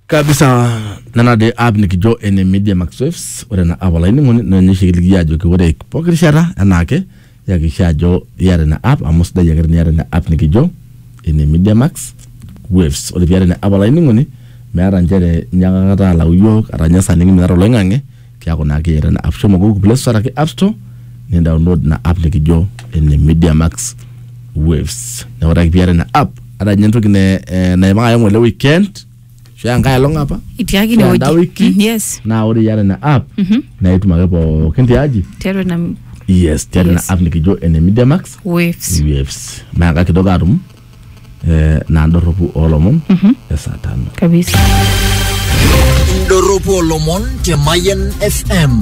kabisa nana de app nikijo ene Media Max Waves ore na awala ini ngoni na nyishigili yajo ki ore pokirishara anake ya kishajo yare na app amusda yagere yare na app nikijo ene Media Max Waves ore yare na awala ini ngoni meara njere nyangata la uyo aranya saningi minaro lengange kya kona ke yare na app shomo Google Play Store ke App Store ni download na app nikijo ene Media Max Waves na ore yare na app ada nyentu kine na yama yangu le weekend shaya ngaya longa hapa itiagi ni wiki yes na ori yare na app na itu magapo kenti aji tero na yes tero na app nikijo ene Media Max Waves manga kidogo arum na ndoropu olomon satano kabisa ndoropu olomon ke Mayen FM